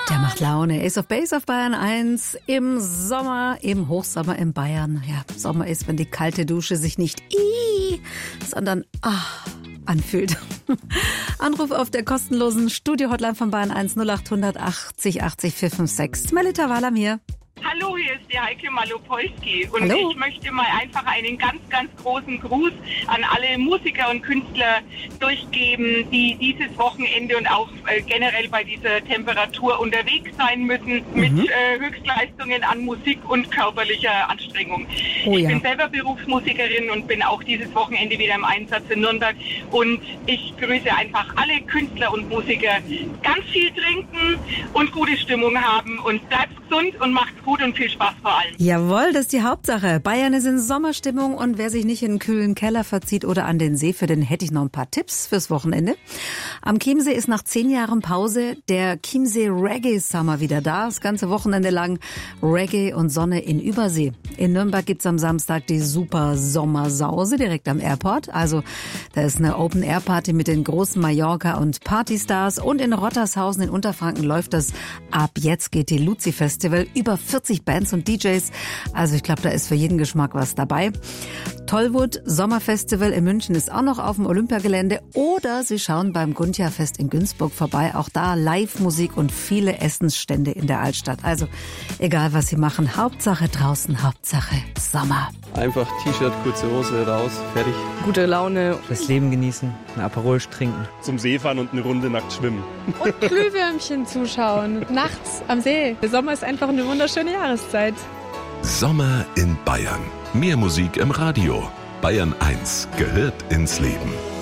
Der macht Laune. Ace of Base auf Bayern 1 im Sommer, im Hochsommer in Bayern. Ja, Sommer ist, wenn die kalte Dusche sich nicht sondern anfühlt. Anruf auf der kostenlosen Studio-Hotline von Bayern 1 0800 80 80 456. Melita Walam hier. Hallo, hier ist die Heike Malopolski und Hallo. Ich möchte mal einfach einen ganz, ganz großen Gruß an alle Musiker und Künstler durchgeben, die dieses Wochenende und auch generell bei dieser Temperatur unterwegs sein müssen mit Höchstleistungen an Musik und körperlicher Anstrengung. Oh ja. Ich bin selber Berufsmusikerin und bin auch dieses Wochenende wieder im Einsatz in Nürnberg und ich grüße einfach alle Künstler und Musiker. Ganz viel trinken und gute Stimmung haben und bleibt gesund und macht's gut und viel Spaß vor allem. Jawohl, das ist die Hauptsache. Bayern ist in Sommerstimmung und wer sich nicht in einen kühlen Keller verzieht oder an den See, für den hätte ich noch ein paar Tipps fürs Wochenende. Am Chiemsee ist nach 10 Jahren Pause der Chiemsee Reggae Summer wieder da. Das ganze Wochenende lang Reggae und Sonne in Übersee. In Nürnberg gibt's am Samstag die Super Sommersause direkt am Airport. Also da ist eine Open-Air-Party mit den großen Mallorca- und Partystars. Und in Rottershausen in Unterfranken läuft das Ab jetzt geht die Luzi Festival. Über 40 Bands und DJs. Also ich glaube, da ist für jeden Geschmack was dabei. Tollwood Sommerfestival in München ist auch noch auf dem Olympiagelände. Oder Sie schauen beim Guntia-Fest in Günzburg vorbei. Auch da Live-Musik und viele Essensstände in der Altstadt. Also egal, was Sie machen. Hauptsache draußen, Hauptsache Sommer. Einfach T-Shirt, kurze Hose, raus, fertig. Gute Laune. Das Leben genießen, ein Aperol trinken. Zum See fahren und eine Runde nackt schwimmen. Und Glühwürmchen zuschauen. Nachts am See. Der Sommer ist einfach eine wunderschöne Jahreszeit. Sommer in Bayern. Mehr Musik im Radio. Bayern 1 gehört ins Leben.